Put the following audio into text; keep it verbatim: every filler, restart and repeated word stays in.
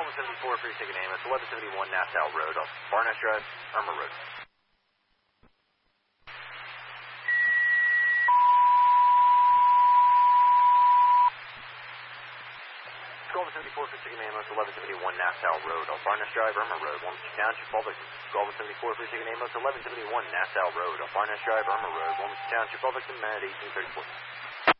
Squall one seventy-four, free ticket name. It's eleven seventy-one Nassau Road, off Barnett Drive, Irma Road. Squall one seventy-four, free ticket name. It's eleven seventy-one Nassau Road, off Barnett Drive, Irma Road, Wilmington Township, all victims. Squall one seventy-four, free ticket name. It's eleven seventy-one Nassau Road, off Barnett Drive, Irma Road, Wilmington Township, all victims, at eighteen thirty-four.